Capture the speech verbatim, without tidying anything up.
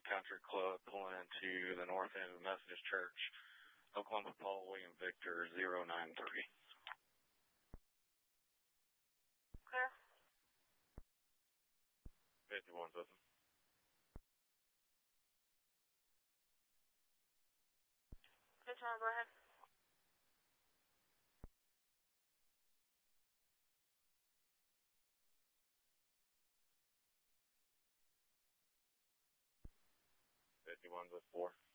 Country Club pulling into the north end of the Methodist Church. Oklahoma Paul William Victor zero nine three. Clear. fifty-one's with him. fifty-one, go ahead. fifty-one's with four.